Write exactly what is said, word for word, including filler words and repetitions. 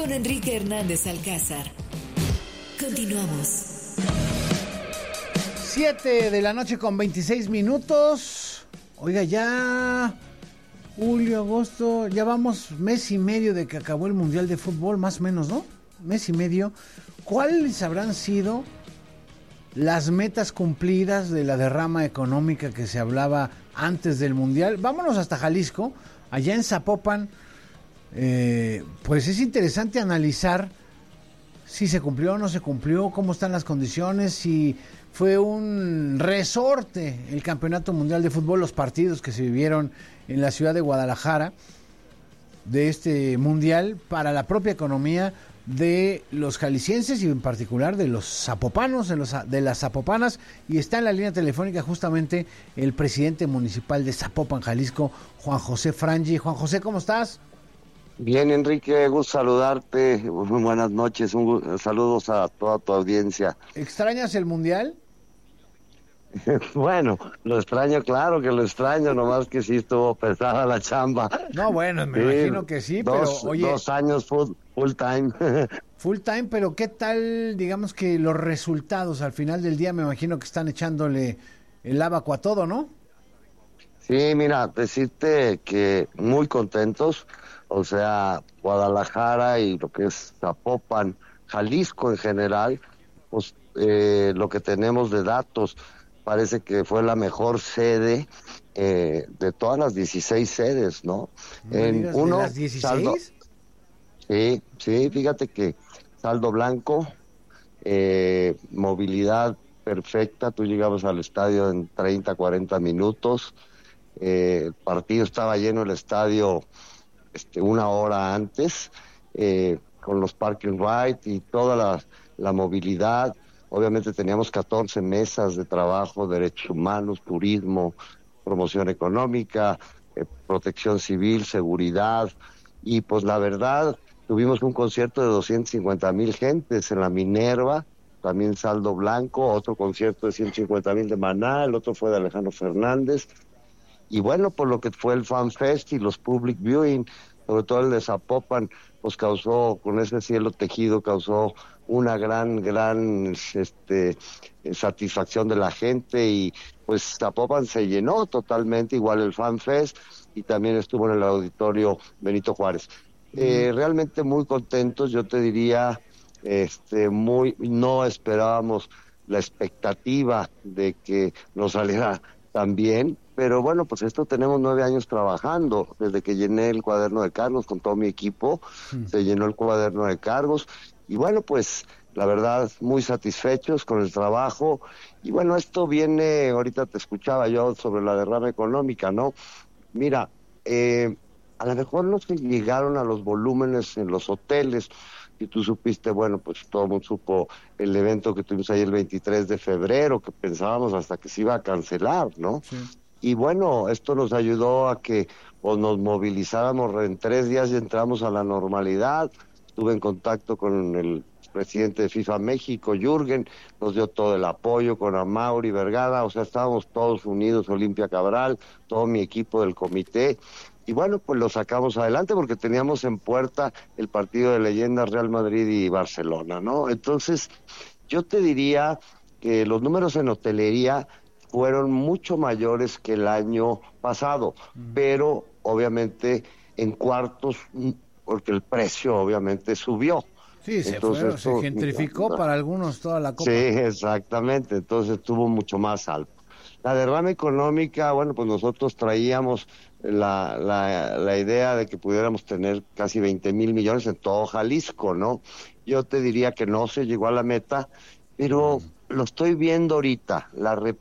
con Enrique Hernández Alcázar. Continuamos. Siete de la noche con veintiséis minutos. Oiga, ya julio, agosto, ya vamos mes y medio de que acabó el Mundial de Fútbol, más o menos, ¿no? Mes y medio. ¿Cuáles habrán sido las metas cumplidas de la derrama económica que se hablaba antes del Mundial? Vámonos hasta Jalisco, allá en Zapopan. Eh, pues es interesante analizar si se cumplió o no se cumplió, cómo están las condiciones, si fue un resorte el Campeonato Mundial de Fútbol, los partidos que se vivieron en la ciudad de Guadalajara de este Mundial para la propia economía de los jaliscienses y en particular de los zapopanos, de, los, de las zapopanas. Y está en la línea telefónica justamente el presidente municipal de Zapopan, Jalisco, Juan José Frangi. Juan José, ¿cómo estás? Bien, Enrique, gusto saludarte, muy buenas noches, un, saludos a toda tu audiencia. ¿Extrañas el Mundial? Bueno, lo extraño, claro que lo extraño, nomás que sí estuvo pesada la chamba. No, bueno, me sí, imagino que sí, dos, pero oye... Dos años full, full time. Full time, pero ¿qué tal, digamos que los resultados al final del día? Me imagino que están echándole el abaco a todo, ¿no? Sí, mira, decirte que muy contentos. O sea, Guadalajara y lo que es Zapopan, Jalisco en general, pues eh, lo que tenemos de datos parece que fue la mejor sede eh, de todas las dieciséis sedes, ¿no? ¿No en uno, ¿de las dieciséis? Saldo, sí, sí, fíjate que saldo blanco, eh, movilidad perfecta, tú llegabas al estadio en treinta, cuarenta minutos, eh, el partido estaba lleno, el estadio Este, una hora antes, eh, con los parking rights y toda la, la movilidad. Obviamente teníamos catorce mesas de trabajo, derechos humanos, turismo, promoción económica, eh, protección civil, seguridad, y pues la verdad, tuvimos un concierto de doscientas cincuenta mil gentes en la Minerva, también saldo blanco, otro concierto de ciento cincuenta mil de Maná, el otro fue de Alejandro Fernández. Y bueno, por lo que fue el Fan Fest y los public viewing, sobre todo el de Zapopan, pues causó, con ese cielo tejido, causó una gran, gran este, satisfacción de la gente, y pues Zapopan se llenó totalmente, igual el Fan Fest, y también estuvo en el auditorio Benito Juárez. Mm. Eh, realmente muy contentos, yo te diría, este, muy, no esperábamos la expectativa de que nos saliera tan bien, pero bueno, pues esto tenemos nueve años trabajando, desde que llené el cuaderno de cargos con todo mi equipo, mm. se llenó el cuaderno de cargos, y bueno, pues la verdad, muy satisfechos con el trabajo, y bueno, esto viene, ahorita te escuchaba yo sobre la derrama económica, ¿no? Mira, eh, a lo mejor no se llegaron a los volúmenes en los hoteles, y tú supiste, bueno, pues todo el mundo supo el evento que tuvimos ahí el veintitrés de febrero, que pensábamos hasta que se iba a cancelar, ¿no? Sí. Y bueno, esto nos ayudó a que pues, nos movilizáramos en tres días y entramos a la normalidad. Estuve en contacto con el presidente de FIFA México, Jürgen, nos dio todo el apoyo, con Amaury Vergara, o sea, estábamos todos unidos, Olimpia Cabral, todo mi equipo del comité, y bueno, pues lo sacamos adelante porque teníamos en puerta el partido de leyendas Real Madrid y Barcelona, ¿no? Entonces, yo te diría que los números en hotelería fueron mucho mayores que el año pasado, mm. pero obviamente en cuartos, porque el precio obviamente subió. Sí, se, entonces, fue, se gentrificó no, para algunos toda la copa. Sí, exactamente, entonces estuvo mucho más alto. La derrama económica, bueno, pues nosotros traíamos la, la, la idea de que pudiéramos tener casi veinte mil millones en todo Jalisco, ¿no? Yo te diría que no se llegó a la meta, pero mm. lo estoy viendo ahorita, la